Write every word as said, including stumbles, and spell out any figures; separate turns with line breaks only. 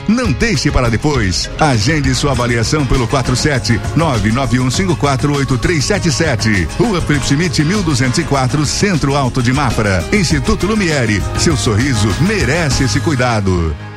Não deixe para depois. Agende sua avaliação pelo quatro sete nove nove um cinco quatro oito três sete sete. Rua Felipe Schmidt, mil duzentos e quatro, Centro Alto de Mafra. Instituto Lumiere. Seu sorriso merece esse cuidado.